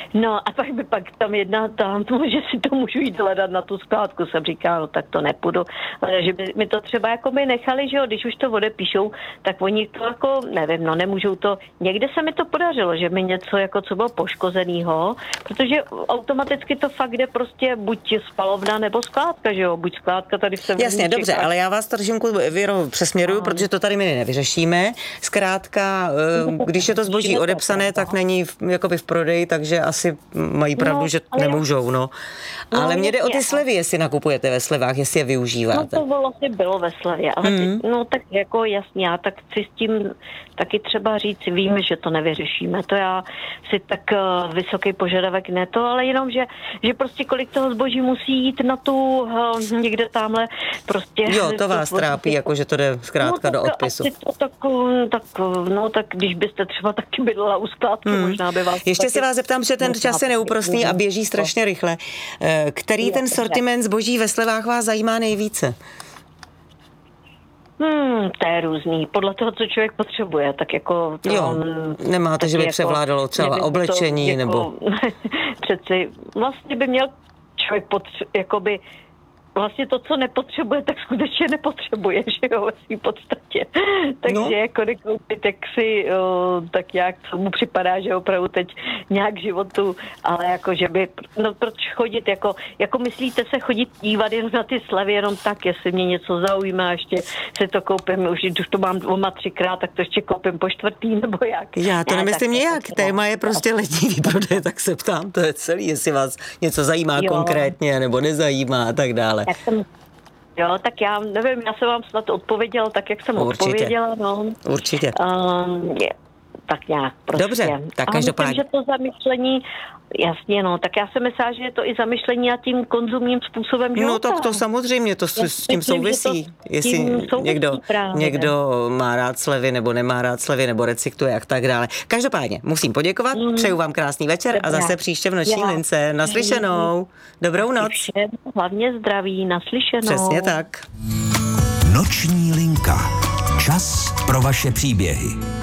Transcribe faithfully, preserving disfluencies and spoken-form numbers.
No a pak by pak tam jedna tam, že si to můžu jít hledat na tu skládku, jsem říkala, no tak to nepůjdu, ale že by mi to třeba jako by nechali, že jo, když už to odepíšou, tak oni to jako, nevím, no nemůžou to, někde se mi to podařilo, že mi něco jako co bylo poškozenýho, protože automaticky to fakt jde prostě buď spalovna nebo skládka, že jo, buď skládka tady se... Jasně, dobře, ale já vás trošinku přesměruju, no. Protože to tady my nevyřešíme. Zkrátka, když je to zboží odepsané, tak není v, jakoby v prodeji, takže asi mají pravdu, no, že nemůžou, no. Ale no, mně jde o ty slevy, jestli nakupujete ve slevách, jestli je využíváte. No to vlastně bylo ve slevě, ale mm. ty, no tak jako jasně, já tak chci s tím taky třeba říct, víme, že to nevyřešíme, to já si tak uh, vysoký požadavek ne to, ale jenom, že, že prostě kolik toho zboží musí jít na tu uh, někde tamhle prostě. Jo, to vás to, trápí, jako že to jde zkrátka no, do odpisu. To, tak, tak, no tak když byste třeba taky bydlela u skládky, mm. možná by vás... Ještě se vás zeptám, že ten čas je neúprostný a běží strašně rychle. Který ten sortiment zboží ve slevách vás zajímá nejvíce? Hmm, to je různý. Podle toho, co člověk potřebuje, tak jako... To, jo, nemáte, že by jako, převládalo třeba nevím, oblečení, to, nebo... Jako, přeci vlastně by měl člověk potře- jakoby... Vlastně to, co nepotřebuje, tak skutečně nepotřebuje, že jo, ve svým podstatě. Takže no. jako nekoupit, tak si, o, tak nějak mu připadá, že opravdu teď nějak životu, ale jako, že by, no proč chodit, jako, jako myslíte se chodit dívat jen na ty slevy, jenom tak, jestli mě něco zaujme a ještě si to koupím, už, už to mám dvoma, třikrát, tak to ještě koupím po čtvrtý, nebo jak. Já to ne, nemyslím nějak, téma je prostě letní výprodej, tak se ptám, to je celý, jestli vás něco zajímá jo. konkrétně, nebo nezajímá a tak dále. Jak jsem, jo, tak já nevím, já jsem vám snad odpověděla tak, jak jsem Určitě. odpověděla. No. Určitě. Um, je, tak nějak prostě. Dobře, tak každopádně. Myslím, že to zamyšlení, jasně, no, tak já jsem myslela, že je to i zamyšlení a tím konzumním způsobem života. No tak to samozřejmě, to s, s tím myslím, souvisí. Jestli souvisí někdo, právě. někdo má rád slevy, nebo nemá rád slevy, nebo recykluje a tak dále. Každopádně, musím poděkovat, mm. přeju vám krásný večer Dobrá. a zase příště v noční já. lince. Naslyšenou. Dobrou noc. Všem, hlavně zdraví, naslyšenou. Přesně tak. Noční linka. Čas pro vaše příběhy.